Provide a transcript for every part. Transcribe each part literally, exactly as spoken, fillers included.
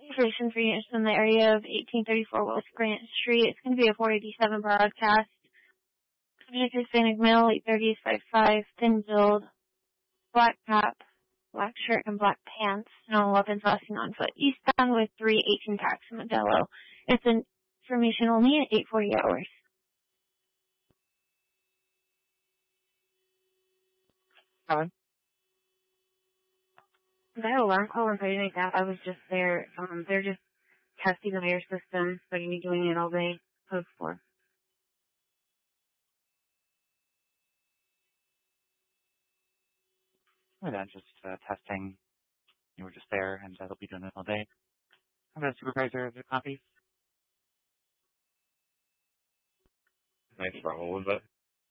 Information for units in the area of eighteen thirty-four West Grant Street. It's going to be a four eighty-seven broadcast. Subject Hispanic male, late thirties, five five, thin build, black cap, black shirt, and black pants. No weapons, lasting on foot. Eastbound with three eighteen tax in Modelo. It's information only at eight forty hours. Hello? That alarm call and something like that, I was just there. Um, they're just testing the air system, so you'll be doing it all day. Code four. Hi there, just uh, testing. You were just there, and uh, they'll be doing it all day. I'm the supervisor of the copy. Nice, Bravo. What was that?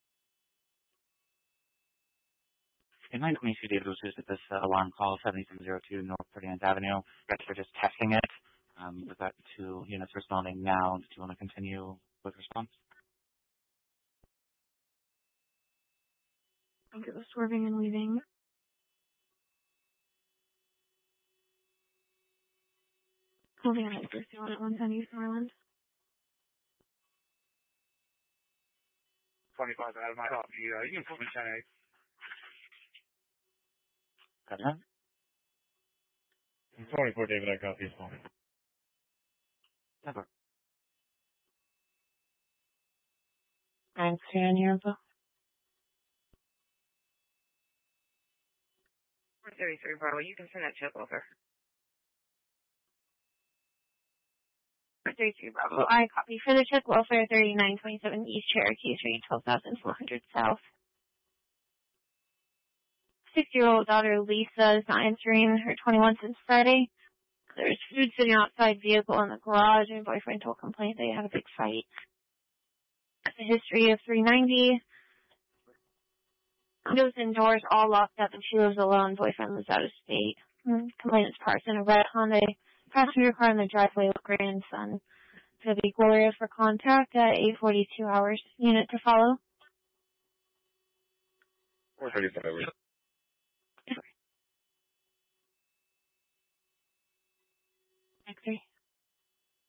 In nine twenty-two, David was just at this uh, alarm call, seventy-seven oh two North thirty-ninth Avenue. Guess we're just testing it. Um, we've got two units responding now. Do you want to continue with response? I think it was swerving and leaving. Moving on to one at one ten East Norland. twenty-five out of my copy. Uh, you can put me ten eight. Got it? twenty-four, David, I copy as well. Never. I'm scanning your info. four thirty-three Bravo, you can send that check over. four thirty-three Bravo, I copy. For the check, welfare thirty-nine twenty-seven East Cherokee Street, twelve thousand four hundred South. Six-year-old daughter Lisa is not answering her twenty-one since Friday. There's food sitting outside vehicle in the garage, and boyfriend told complaint they had a big fight. A history of three ninety. Windows and doors all locked up, and she lives alone. Boyfriend lives out of state. Complainant's parked in a red Honda passenger car in the driveway with grandson. To be Gloria for contact at eight forty-two hours. Unit to follow. four thirty-five.